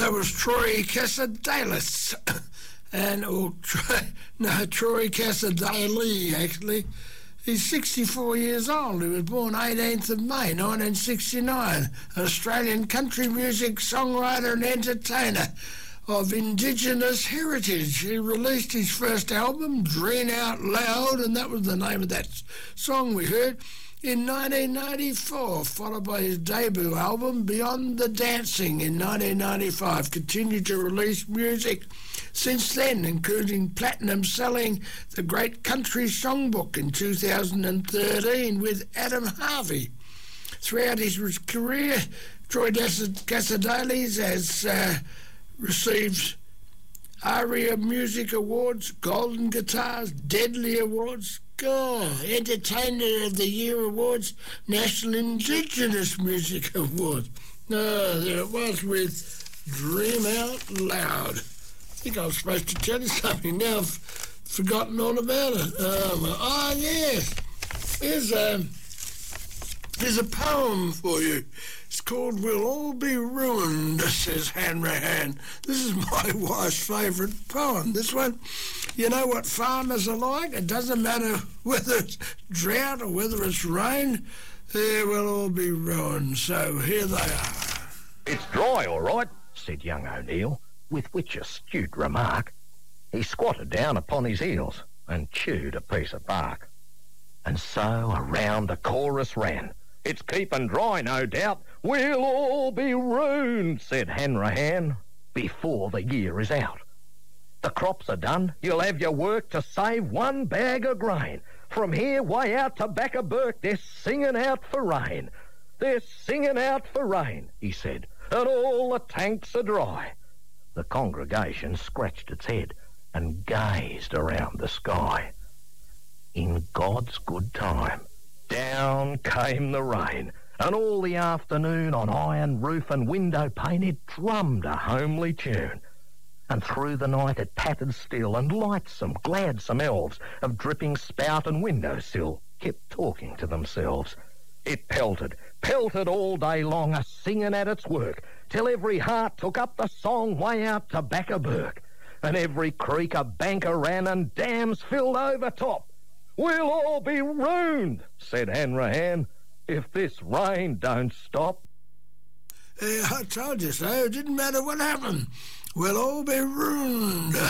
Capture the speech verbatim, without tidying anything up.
That was Troy Cassadalis. and, or, no, Troy Cassadaley, actually. He's sixty-four years old. He was born eighteenth of May nineteen sixty-nine. Australian country music songwriter and entertainer of Indigenous heritage. He released his first album, Dream Out Loud, and that was the name of that song we heard, in nineteen ninety-four, followed by his debut album, Beyond the Dancing, in nineteen ninety-five. Continued to release music since then, including platinum-selling The Great Country Songbook in two thousand thirteen with Adam Harvey. Throughout his career, Troy Cassadalis has uh, received ARIA Music Awards, Golden Guitars, Deadly Awards, oh, Entertainer of the Year Awards, National Indigenous Music Awards. Oh, there it was with Dream Out Loud. I think I was supposed to tell you something. Now I've forgotten all about it. Um, oh, yes. Here's a, here's a poem for you. It's called We'll All Be Ruined, says Hanrahan. This is my wife's favourite poem. This one, you know what farmers are like? It doesn't matter whether it's drought or whether it's rain, they will all be ruined. So here they are. It's dry, all right, said young O'Neill, with which astute remark he squatted down upon his heels and chewed a piece of bark. And so around the chorus ran. It's keeping dry, no doubt. We'll all be ruined, said Hanrahan, before the year is out. The crops are done. You'll have your work to save one bag of grain. From here way out to Backaburk, they're singing out for rain. They're singing out for rain, he said, and all the tanks are dry. The congregation scratched its head and gazed around the sky. In God's good time, down came the rain, and all the afternoon on iron roof and window pane it drummed a homely tune. And through the night it pattered still, and lightsome, gladsome elves of dripping spout and windowsill kept talking to themselves. It pelted, pelted all day long, a-singing at its work, till every heart took up the song way out to Backaburk, and every creek a banker ran and dams filled over top. We'll all be ruined, said Hanrahan, if this rain don't stop. Hey, I told you so. It didn't matter what happened. We'll all be ruined.